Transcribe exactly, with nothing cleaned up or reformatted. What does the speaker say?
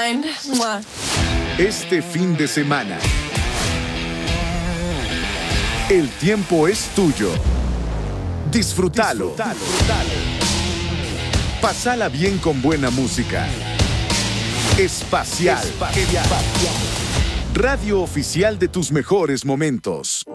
mind. Mwah. Este fin de semana, el tiempo es tuyo. Disfrútalo. Disfrútalo. Pasala bien con buena música. Espacial. Espacial. Radio oficial de tus mejores momentos.